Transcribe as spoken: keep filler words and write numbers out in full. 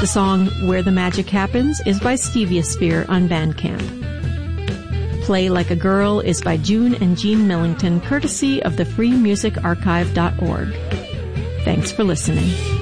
The song Where the Magic Happens is by Steviosphere on Bandcamp. Play Like a Girl is by June and Jean Millington, courtesy of the free music archive dot org. Thanks for listening.